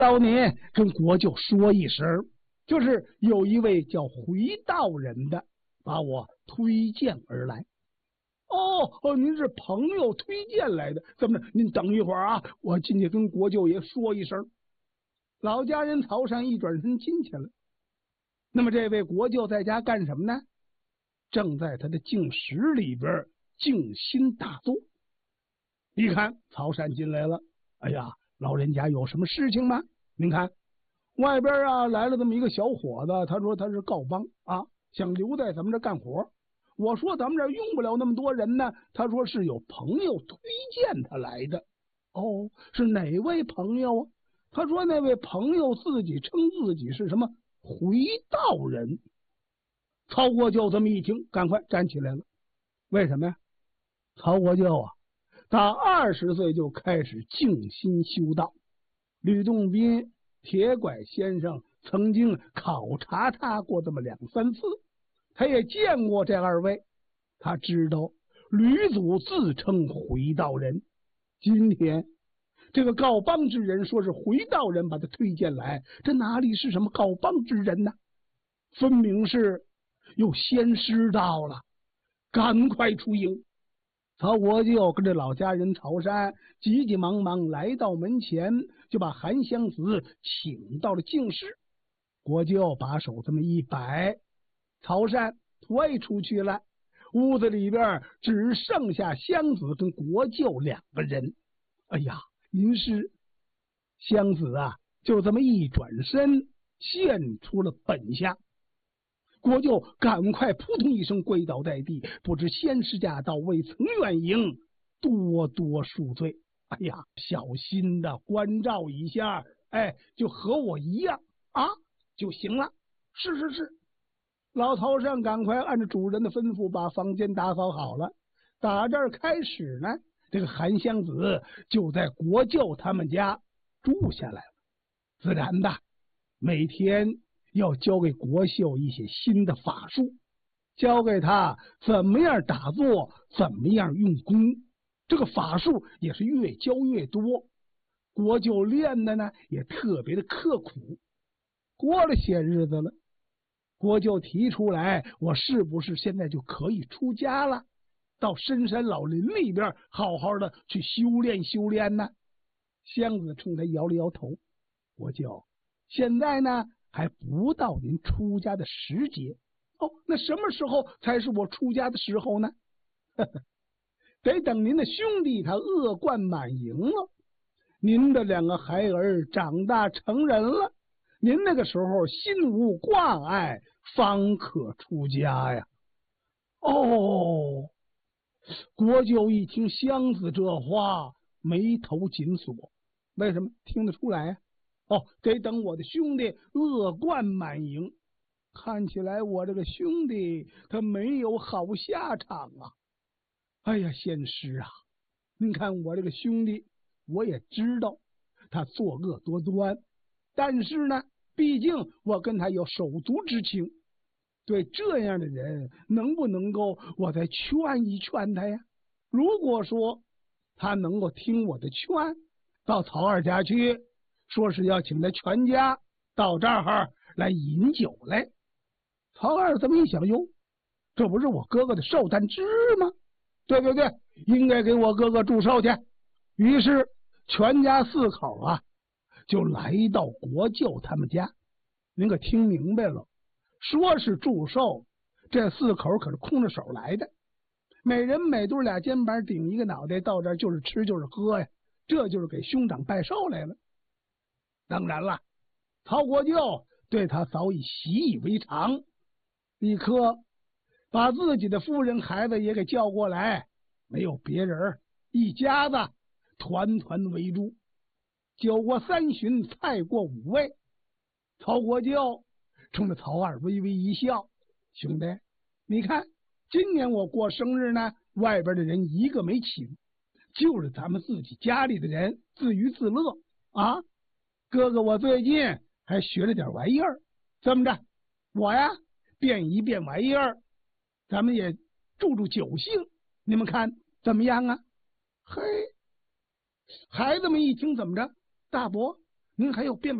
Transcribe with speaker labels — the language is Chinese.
Speaker 1: 到你跟国舅说一声，就是有一位叫回道人的把我推荐而来。您是朋友推荐来的？这么着，您等一会儿啊，我进去跟国舅爷说一声。老家人曹善一转身进去了。那么这位国舅在家干什么呢？正在他的净室里边静心打坐。一看曹善进来了，哎呀，老人家有什么事情吗？您看外边啊来了这么一个小伙子，他说他是告帮啊，想留在咱们这干活。我说咱们这用不了那么多人呢，他说是有朋友推荐他来的。是哪位朋友啊？他说那位朋友自己称自己是什么回道人。曹国舅这么一听，赶快站起来了。为什么呀？曹国舅啊，他20岁就开始静心修道。吕洞宾、铁拐先生曾经考察他过这么2、3次，他也见过这2位，他知道吕祖自称回道人。今天这个告帮之人说是回道人把他推荐来，这哪里是什么告帮之人呢？分明是有仙师到了，赶快出营。曹国舅跟着老家人曹山急急忙忙来到门前，就把韩湘子请到了净室。国舅把手这么一摆，曹山退出去了。屋子里边只剩下湘子跟国舅2个人。哎呀，您是湘子啊，就这么一转身现出了本相。国舅赶快扑通一声跪倒在地，不知仙师驾到，未曾远迎，多多恕罪。哎呀，小心的关照一下，就和我一样啊就行了。是。老曹善赶快按照主人的吩咐把房间打扫好了。打这儿开始呢，这个韩湘子就在国舅他们家住下来了。自然的，每天要教给国舅一些新的法术，教给他怎么样打坐，怎么样用功。这个法术也是越教越多，国舅练的呢也特别的刻苦。过了些日子了，国舅提出来，我是不是现在就可以出家了，到深山老林里边好好的去修炼呢？湘子冲他摇了摇头，国舅，现在呢还不到您出家的时节。那什么时候才是我出家的时候呢？得等您的兄弟他恶贯满盈了，您的2个孩儿长大成人了，您那个时候心无挂碍，方可出家呀。国舅一听湘子这话，眉头紧锁。为什么？听得出来呀。得等我的兄弟恶贯满盈。看起来我这个兄弟他没有好下场啊。哎呀，仙师啊，您看我这个兄弟，我也知道他作恶多端，但是呢，毕竟我跟他有手足之情，对这样的人，能不能够我再劝一劝他呀？如果说他能够听我的劝，到曹二家去，说是要请他全家到这儿来饮酒来。曹二这么一想，哟，这不是我哥哥的寿诞之日吗？对，应该给我哥哥祝寿去。于是全家4口啊，就来到国舅他们家。您可听明白了，说是祝寿，这4口可是空着手来的，每人每对2肩膀顶一个脑袋，到这儿就是吃就是喝呀，这就是给兄长拜寿来了。当然了，曹国舅对他早已习以为常，立刻把自己的夫人孩子也给叫过来，没有别人，一家子团团围住。酒过3巡，菜过5味，曹国舅冲着曹二微微一笑，兄弟，你看今年我过生日呢，外边的人一个没请，就是咱们自己家里的人自娱自乐啊。哥哥我最近还学了点玩意儿，这么着，我呀变一变玩意儿，咱们也助助酒兴，你们看怎么样啊？嘿，孩子们一听，怎么着，大伯您还有便